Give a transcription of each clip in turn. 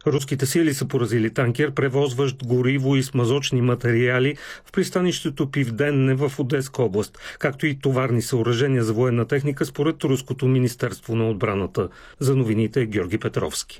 Руските сили са поразили танкер, превозващ гориво и смазочни материали в пристанището Пивденне в Одеска област, както и товарни съоръжения за военна техника според Руското министерство на отбраната. За новините Георги Петровски.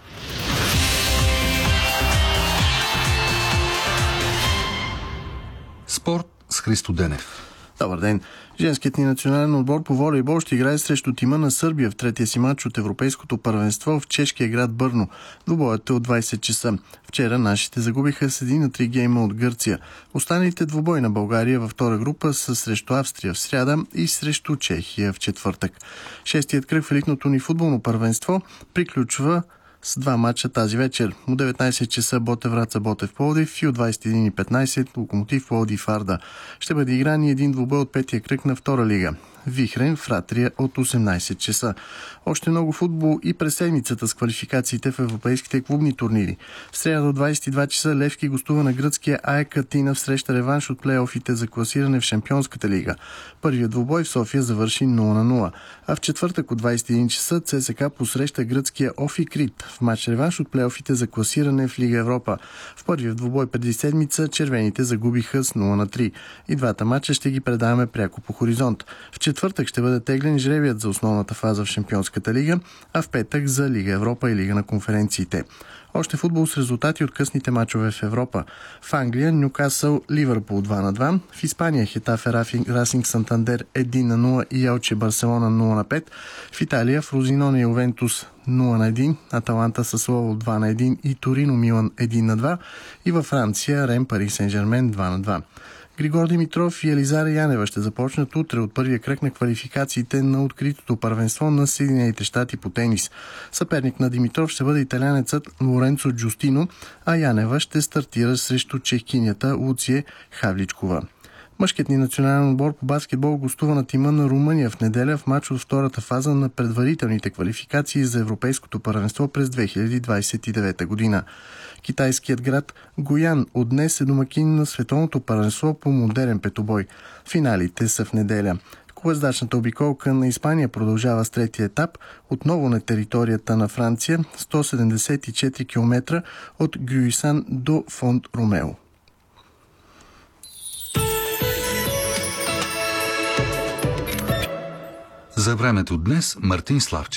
Спорт с Христо Денев. Добър ден! Женският ни национален отбор по волейбол ще играе срещу тима на Сърбия в третия си матч от Европейското първенство в чешкия град Бърно. Двубоят е от 20 часа. Вчера нашите загубиха с 1-3 гейма от Гърция. Останалите двубои на България във втора група са срещу Австрия в сряда и срещу Чехия в четвъртък. Шестият кръг в елитното ни футболно първенство приключва с два матча тази вечер. От 19 часа Ботев Враца Ботев Пловдив и от 21:15 Локомотив Пловдив Арда. Ще бъде игран и един двубой от петия кръг на втора лига. Вихрен Фратрия от 18 часа. Още много футбол и през седмицата с квалификациите в европейските клубни турнири. В сряда до 22 часа Левски гостува на гръцкия АЕК Атина в среща реванш от плейофите за класиране в Шампионската лига. Първият двубой в София завърши 0-0. А в четвъртък от 21 часа ЦСКА посреща гръцкия Офи Крит в матч реванш от плейофите за класиране в Лига Европа. В първият двубой преди седмица червените загубиха с 0-3. И двата матча ще ги предаваме пряко по Хоризонт. В четвъртък ще бъде теглен жребият за основната фаза в Шампионската лига, а в петък за Лига Европа и Лига на конференциите. Още футбол с резултати от късните мачове в Европа. В Англия Нюкасъл Ливърпул 2-2, в Испания Хетафе Расинг Сантандер 1-0 и Елче Барселона 0-5, в Италия Фрозиноне Ювентус 0-1, Аталанта Сасуоло 2-1 и Торино Милан 1-2 и във Франция Рем Пари Сен-Жермен 2-2. Григор Димитров и Елизара Янева ще започнат утре от първия кръг на квалификациите на откритото първенство на Съединените щати по тенис. Съперник на Димитров ще бъде италянецът Лоренцо Джустино, а Янева ще стартира срещу чехкинята Луция Хавличкова. Мъжкият ни национален отбор по баскетбол гостува на тима на Румъния в неделя в матч от втората фаза на предварителните квалификации за Европейското първенство през 2029 година. Китайският град Гоян от днес е домакин на световното първенство по модерен петобой. Финалите са в неделя. Колездачната обиколка на Испания продължава с третия етап, отново на територията на Франция, 174 км от Гюйсан до Фонт Ромео. За времето днес Мартин Славчев.